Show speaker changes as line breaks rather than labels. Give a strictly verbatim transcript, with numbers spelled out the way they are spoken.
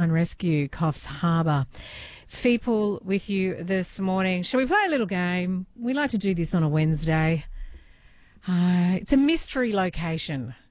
and Rescue, Coffs Harbour. Feeple with you this morning. Shall we play a little game? We like to do this on a Wednesday. Uh, it's a mystery location.